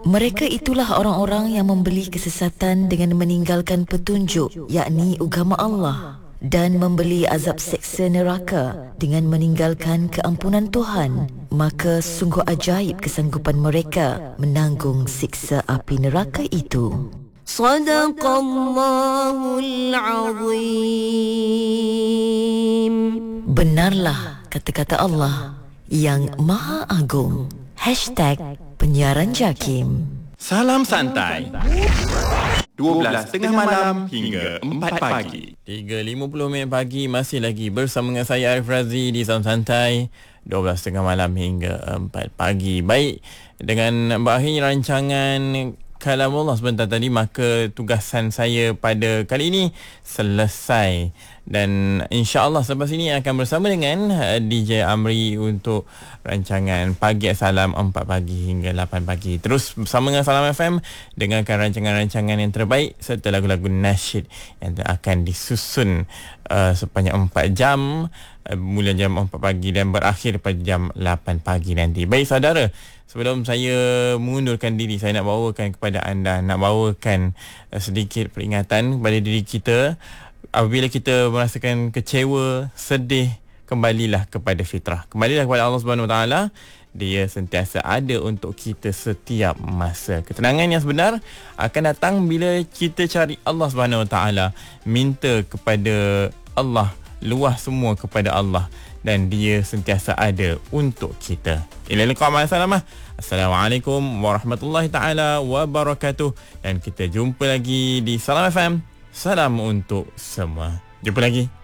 Mereka itulah orang-orang yang membeli kesesatan dengan meninggalkan petunjuk, yakni agama Allah, dan membeli azab seksa neraka dengan meninggalkan keampunan Tuhan. Maka sungguh ajaib kesanggupan mereka menanggung siksa api neraka itu. Sadaqallahul Azim. Benarlah kata-kata Allah yang Maha Agung. #Penyiaran Jakim. Salam santai. 12 tengah malam hingga 4 pagi. 3.50 pagi masih lagi bersama dengan saya Arif Razi di Salam Santai. 12 tengah malam hingga 4 pagi. Baik, dengan berakhir rancangan Kalam Allah sebentar tadi, maka tugasan saya pada kali ini selesai. Dan insya-Allah selepas ini akan bersama dengan DJ Amri untuk rancangan Pagi Salam 4 pagi hingga 8 pagi. Terus bersama dengan Salam FM, dengarkan rancangan-rancangan yang terbaik serta lagu-lagu nasyid yang akan disusun sepanjang 4 jam, mula jam 4 pagi dan berakhir pada jam 8 pagi nanti. Baik saudara, sebelum saya mengundurkan diri, saya nak bawakan kepada anda, nak bawakan sedikit peringatan kepada diri kita. Apabila kita merasakan kecewa, sedih, kembalilah kepada fitrah. Kembalilah kepada Allah Subhanahu Wa Taala. Dia sentiasa ada untuk kita setiap masa. Ketenangan yang sebenar akan datang bila kita cari Allah Subhanahu Wa Taala, minta kepada Allah, luah semua kepada Allah, dan dia sentiasa ada untuk kita. Ila liqa ma salamah. Assalamualaikum warahmatullahi taala wabarakatuh, dan kita jumpa lagi di Salam FM. Salam untuk semua. Jumpa lagi.